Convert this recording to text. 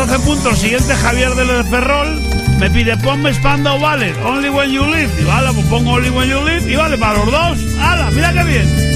12 puntos, siguiente Javier de Ferrol, me pide ponme Spandau Ballet, Only When You Live, y vale, pues pongo Only When You Live, y vale, para los dos, ¡hala, mira qué bien!